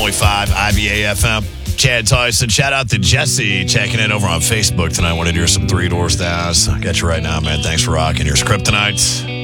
101.5 IBA FM. Chad Tyson. Shout out to Jesse checking in over on Facebook tonight. Wanted to hear some Three Doors Down. Got you right now, man. Thanks for rocking. Here's Kryptonite.